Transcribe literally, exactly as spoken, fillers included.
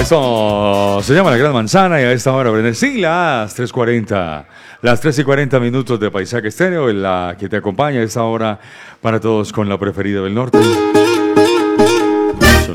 Esto se llama La Gran Manzana y a esta hora, Brené, sí, las tres cuarenta. Las tres y cuarenta minutos de Paisaje Estéreo, en la que te acompaña a esta hora para todos con la preferida del norte.